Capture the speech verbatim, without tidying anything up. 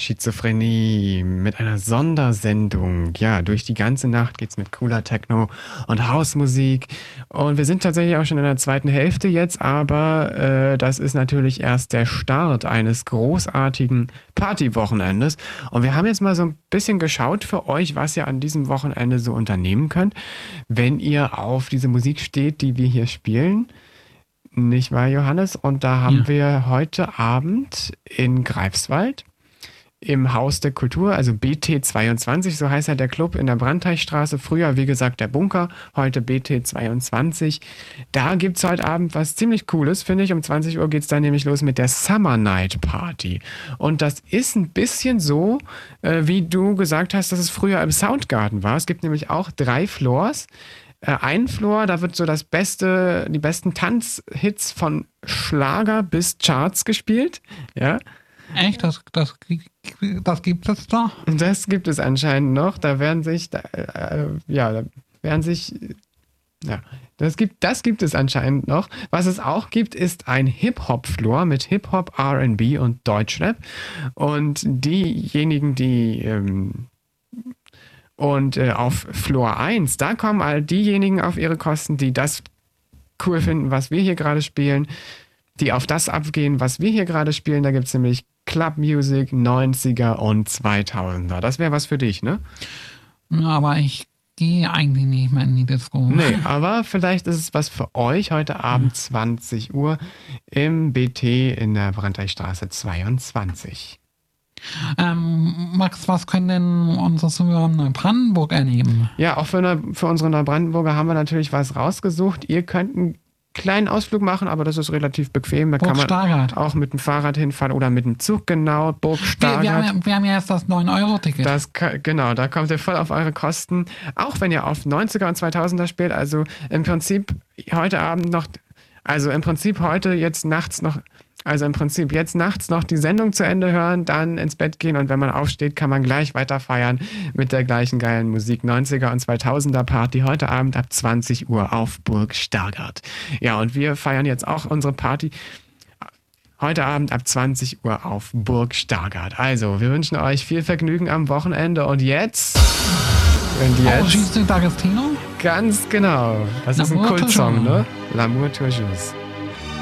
Schizophrenie mit einer Sondersendung. Ja, durch die ganze Nacht geht's mit cooler Techno und Hausmusik. Und wir sind tatsächlich auch schon in der zweiten Hälfte jetzt, aber äh, das ist natürlich erst der Start eines großartigen Partywochenendes. Und wir haben jetzt mal so ein bisschen geschaut für euch, was ihr an diesem Wochenende so unternehmen könnt, wenn ihr auf diese Musik steht, die wir hier spielen. Nicht wahr, Johannes? Und da haben Ja. wir heute Abend in Greifswald im Haus der Kultur, also B T zweiundzwanzig, so heißt ja der Club in der Brandteichstraße. Früher, wie gesagt, der Bunker, heute B T zweiundzwanzig. Da gibt es heute Abend was ziemlich Cooles, finde ich. Um zwanzig Uhr geht es dann nämlich los mit der Summer Night Party. Und das ist ein bisschen so, äh, wie du gesagt hast, dass es früher im Soundgarden war. Es gibt nämlich auch drei Floors. Äh, ein Floor, da wird so das beste, die besten Tanzhits von Schlager bis Charts gespielt. Ja, Echt? Das, das, das gibt es da? das gibt es anscheinend noch. Da werden sich, da, äh, ja, da werden sich, ja, das gibt, das gibt es anscheinend noch. Was es auch gibt, ist ein Hip-Hop-Floor mit Hip-Hop, R and B und Deutschrap. Und diejenigen, die ähm, Und äh, auf Floor eins, da kommen all diejenigen auf ihre Kosten, die das cool finden, was wir hier gerade spielen, die auf das abgehen, was wir hier gerade spielen. Da gibt es nämlich Club Music, neunziger und zweitausender. Das wäre was für dich, ne? Ja, aber ich gehe eigentlich nicht mehr in die Disco. Nee, aber vielleicht ist es was für euch heute Abend zwanzig Uhr im B T in der Brandteichstraße zweiundzwanzig. Ähm, Max, was können denn unsere Zuhörer in Neubrandenburg erleben? Ja, auch für, Neu- für unsere Neubrandenburger haben wir natürlich was rausgesucht. Ihr könnt einen kleinen Ausflug machen, aber das ist relativ bequem. Da Burg kann man Stargard. auch mit dem Fahrrad hinfahren oder mit dem Zug, genau. Burg Wir, wir, Stargard. haben ja, wir haben ja jetzt das neun Euro Ticket. Das, ka- genau, da kommt ihr voll auf eure Kosten. Auch wenn ihr auf neunziger und zweitausender spielt. Also im Prinzip heute Abend noch, also im Prinzip heute jetzt nachts noch, also im Prinzip jetzt nachts noch die Sendung zu Ende hören, dann ins Bett gehen und wenn man aufsteht, kann man gleich weiter feiern mit der gleichen geilen Musik. neunziger und zweitausender Party heute Abend ab zwanzig Uhr auf Burg Stargard. Ja, und wir feiern jetzt auch unsere Party heute Abend ab zwanzig Uhr auf Burg Stargard. Also, wir wünschen euch viel Vergnügen am Wochenende und jetzt... Und Oh, jetzt... schießt du D'Agostino? Ganz genau. Das ist ein L'amour Kultsong, toujours. ne? L'amour toujours.